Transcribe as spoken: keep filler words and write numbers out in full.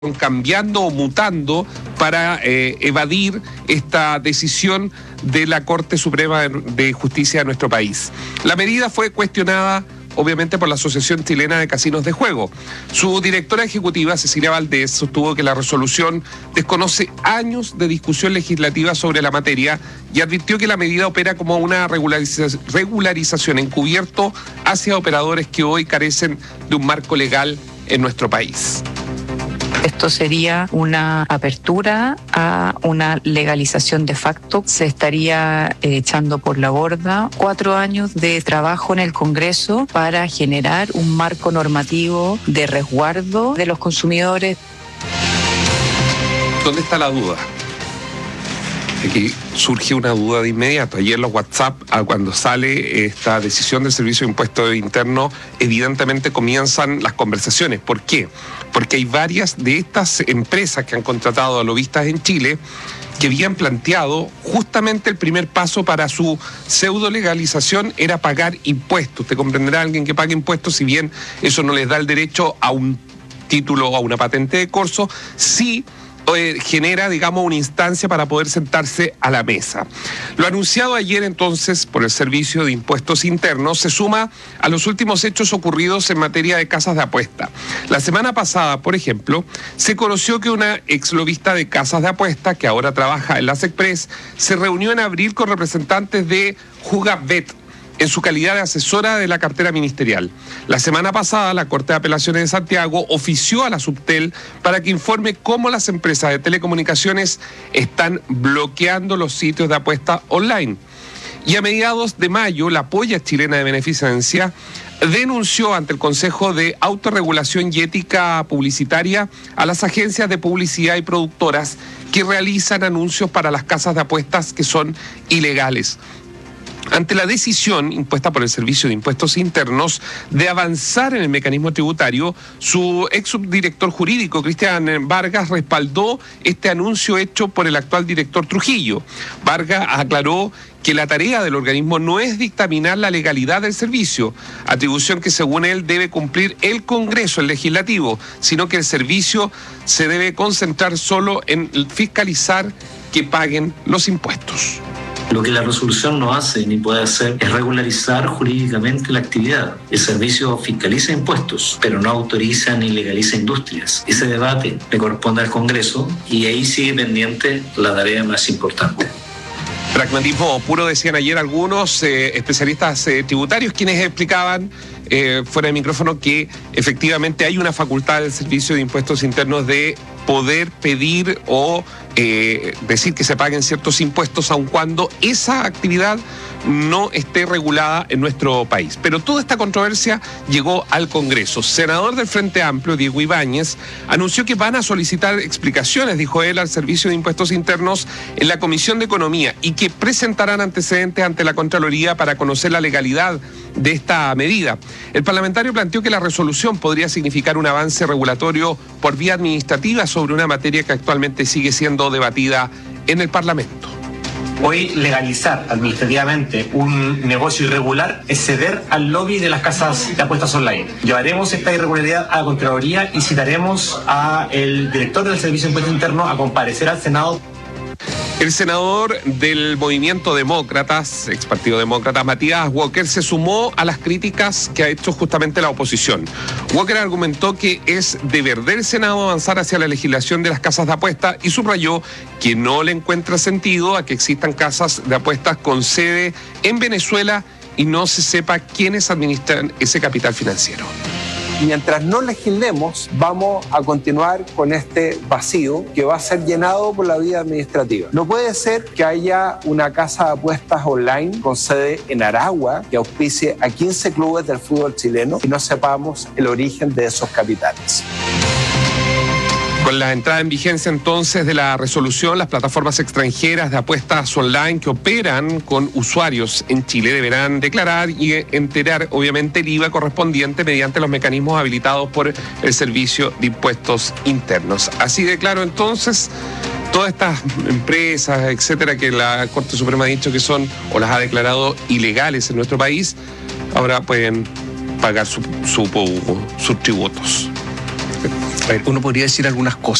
cambiando o mutando para eh, evadir esta decisión de la Corte Suprema de Justicia de nuestro país. La medida fue cuestionada obviamente por la Asociación Chilena de Casinos de Juego. Su directora ejecutiva, Cecilia Valdés, sostuvo que la resolución desconoce años de discusión legislativa sobre la materia y advirtió que la medida opera como una regulariza- regularización encubierto hacia operadores que hoy carecen de un marco legal en nuestro país. Esto sería una apertura a una legalización de facto. Se estaría eh, echando por la borda cuatro años de trabajo en el Congreso para generar un marco normativo de resguardo de los consumidores. ¿Dónde está la duda? Aquí surge una duda de inmediato. Ayer los WhatsApp, cuando sale esta decisión del Servicio de Impuestos Internos, evidentemente comienzan las conversaciones. ¿Por qué? Porque hay varias de estas empresas que han contratado a lobistas en Chile que habían planteado justamente el primer paso para su pseudo legalización era pagar impuestos. Usted comprenderá, alguien que pague impuestos, si bien eso no les da el derecho a un título o a una patente de corso, sí Eh, genera, digamos, una instancia para poder sentarse a la mesa. Lo anunciado ayer entonces por el Servicio de Impuestos Internos se suma a los últimos hechos ocurridos en materia de casas de apuesta. La semana pasada, por ejemplo, se conoció que una ex lobista de casas de apuesta, que ahora trabaja en la SECPRES, se reunió en abril con representantes de Jugabet en su calidad de asesora de la cartera ministerial. La semana pasada, la Corte de Apelaciones de Santiago ofició a la Subtel para que informe cómo las empresas de telecomunicaciones están bloqueando los sitios de apuesta online. Y a mediados de mayo, la Polla Chilena de Beneficencia denunció ante el Consejo de Autorregulación y Ética Publicitaria a las agencias de publicidad y productoras que realizan anuncios para las casas de apuestas que son ilegales. Ante la decisión impuesta por el Servicio de Impuestos Internos de avanzar en el mecanismo tributario, su ex subdirector jurídico, Cristian Vargas, respaldó este anuncio hecho por el actual director Trujillo. Vargas aclaró que la tarea del organismo no es dictaminar la legalidad del servicio, atribución que según él debe cumplir el Congreso, el Legislativo, sino que el servicio se debe concentrar solo en fiscalizar que paguen los impuestos. Lo que la resolución no hace ni puede hacer es regularizar jurídicamente la actividad. El servicio fiscaliza impuestos, pero no autoriza ni legaliza industrias. Ese debate le corresponde al Congreso y ahí sigue pendiente la tarea más importante. Pragmatismo puro, decían ayer algunos eh, especialistas eh, tributarios, quienes explicaban eh, fuera de micrófono que efectivamente hay una facultad del Servicio de Impuestos Internos de poder pedir o eh, decir que se paguen ciertos impuestos aun cuando esa actividad no esté regulada en nuestro país. Pero toda esta controversia llegó al Congreso. Senador del Frente Amplio, Diego Ibáñez, anunció que van a solicitar explicaciones, dijo él, al Servicio de Impuestos Internos en la Comisión de Economía y que presentarán antecedentes ante la Contraloría para conocer la legalidad de esta medida. El parlamentario planteó que la resolución podría significar un avance regulatorio por vía administrativa sobre una materia que actualmente sigue siendo debatida en el Parlamento. Hoy legalizar administrativamente un negocio irregular es ceder al lobby de las casas de apuestas online. Llevaremos esta irregularidad a la Contraloría y citaremos al director del Servicio de Impuestos Internos a comparecer al Senado. El senador del Movimiento Demócratas, ex Partido Demócrata, Matías Walker, se sumó a las críticas que ha hecho justamente la oposición. Walker argumentó que es deber del Senado avanzar hacia la legislación de las casas de apuesta y subrayó que no le encuentra sentido a que existan casas de apuestas con sede en Venezuela y no se sepa quiénes administran ese capital financiero. Mientras no legislemos, vamos a continuar con este vacío que va a ser llenado por la vía administrativa. No puede ser que haya una casa de apuestas online con sede en Aragua que auspicie a quince clubes del fútbol chileno y no sepamos el origen de esos capitales. Con la entrada en vigencia entonces de la resolución, las plataformas extranjeras de apuestas online que operan con usuarios en Chile deberán declarar y enterar obviamente el I V A correspondiente mediante los mecanismos habilitados por el Servicio de Impuestos Internos. Así de claro entonces, todas estas empresas, etcétera, que la Corte Suprema ha dicho que son o las ha declarado ilegales en nuestro país, ahora pueden pagar su, su, sus tributos. A ver, uno podría decir algunas cosas.